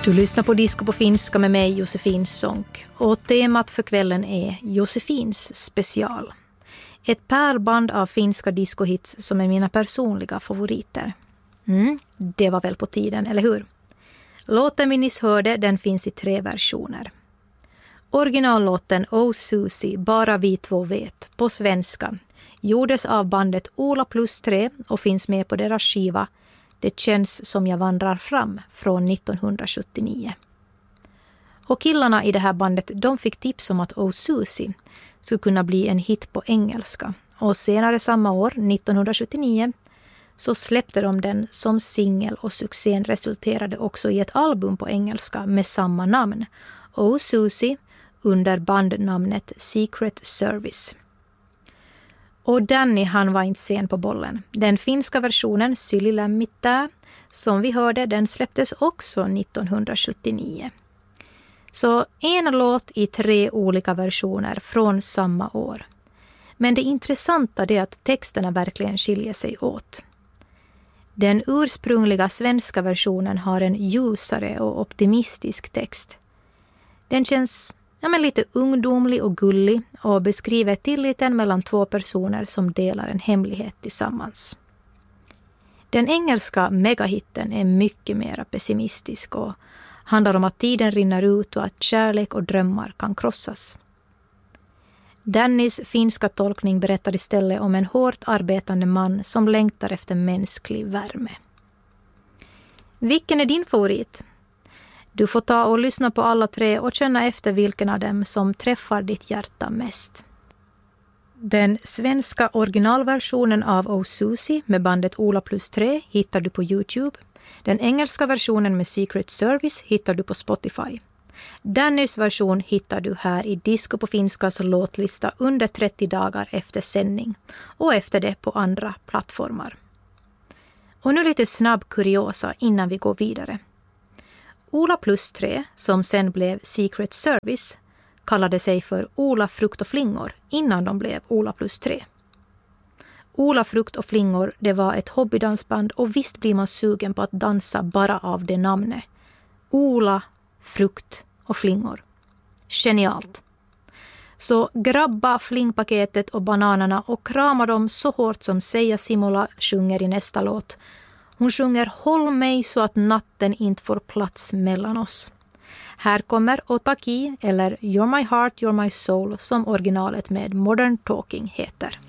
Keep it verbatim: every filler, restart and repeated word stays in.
Du lyssnar på Disco på finska med mig, Josefin Sonck. Och temat för kvällen är Josefins special. Ett pärlband av finska discohits som är mina personliga favoriter. Mm, det var väl på tiden, eller hur? Låten vi nyss hörde, den finns i tre versioner. Originallåten Oh Susie, bara vi två vet, på svenska, gjordes av bandet Ola plus tre och finns med på deras skiva Det känns som jag vandrar fram från nittonhundrasjuttionio. Och killarna i det här bandet, de fick tips om att Oh Susie skulle kunna bli en hit på engelska. Och senare samma år, nittonhundrasjuttionio, så släppte de den som singel och succén resulterade också i ett album på engelska med samma namn, Oh Susie, under bandnamnet Secret Service. Och Danny, han var inte sen på bollen. Den finska versionen Syli lämmittää, som vi hörde, den släpptes också nittonhundrasjuttionio. Så en låt i tre olika versioner från samma år. Men det intressanta är att texterna verkligen skiljer sig åt. Den ursprungliga svenska versionen har en ljusare och optimistisk text. Den känns ja, men lite ungdomlig och gullig och beskriver tilliten mellan två personer som delar en hemlighet tillsammans. Den engelska megahitten är mycket mer pessimistisk och handlar om att tiden rinner ut och att kärlek och drömmar kan krossas. Dannys finska tolkning berättar istället om en hårt arbetande man som längtar efter mänsklig värme. Vilken är din favorit? Du får ta och lyssna på alla tre och känna efter vilken av dem som träffar ditt hjärta mest. Den svenska originalversionen av Oh Susie med bandet Ola plus tre hittar du på YouTube. Den engelska versionen med Secret Service hittar du på Spotify. Dannys version hittar du här i Disco på finskas låtlista under trettio dagar efter sändning och efter det på andra plattformar. Och nu lite snabb kuriosa innan vi går vidare. Ola plus tre, som sen blev Secret Service, kallade sig för Ola frukt och flingor innan de blev Ola plus tre. Ola frukt och flingor, det var ett hobbydansband och visst blir man sugen på att dansa bara av det namnet. Ola, frukt och flingor. Genialt! Så grabba flingpaketet och bananerna och krama dem så hårt som Seija Simula sjunger i nästa låt. Hon sjunger Håll mig så att natten inte får plats mellan oss. Här kommer Otaki eller You're My Heart, You're My Soul som originalet med Modern Talking heter.